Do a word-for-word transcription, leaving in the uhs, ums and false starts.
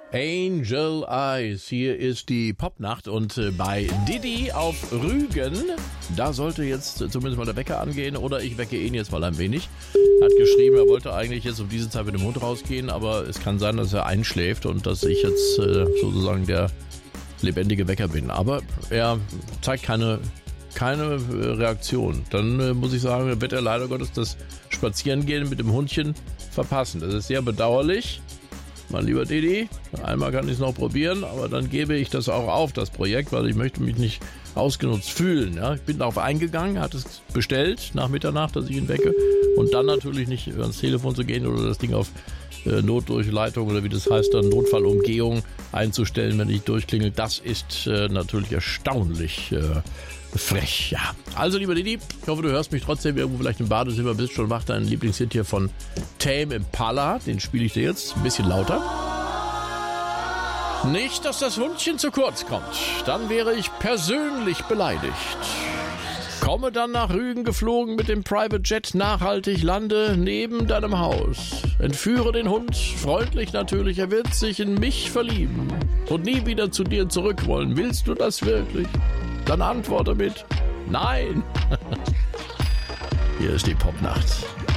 Angel Eyes, hier ist die Popnacht und äh, bei Didi auf Rügen, da sollte jetzt äh, zumindest mal der Wecker angehen oder ich wecke ihn jetzt mal ein wenig. Hat geschrieben, er wollte eigentlich jetzt um diese Zeit mit dem Hund rausgehen, aber es kann sein, dass er einschläft und dass ich jetzt äh, sozusagen der lebendige Wecker bin. Aber er zeigt keine, keine äh, Reaktion. Dann äh, muss ich sagen, wird er leider Gottes das Spazierengehen mit dem Hundchen verpassen. Das ist sehr bedauerlich. Mein lieber Didi, einmal kann ich es noch probieren, aber dann gebe ich das auch auf, das Projekt, weil ich möchte mich nicht ausgenutzt fühlen. Ja? Ich bin darauf eingegangen, hat es bestellt nach Mitternacht, dass ich ihn wecke und dann natürlich nicht ans Telefon zu gehen oder das Ding auf äh, Notdurchleitung oder wie das heißt, dann Notfallumgehung einzustellen, wenn ich durchklingel. Das ist äh, natürlich erstaunlich äh, frech, ja. Also, lieber Didi, ich hoffe, du hörst mich trotzdem irgendwo vielleicht im Badezimmer, bist schon wach, dein Lieblingshit hier von Tame Impala, den spiele ich dir jetzt ein bisschen lauter. Nicht, dass das Hundchen zu kurz kommt, dann wäre ich persönlich beleidigt. Komme dann nach Rügen geflogen mit dem Private Jet nachhaltig, lande neben deinem Haus. Entführe den Hund, freundlich natürlich, er wird sich in mich verlieben und nie wieder zu dir zurück wollen. Willst du das wirklich? Dann antworte mit Nein. Hier ist die Popnacht.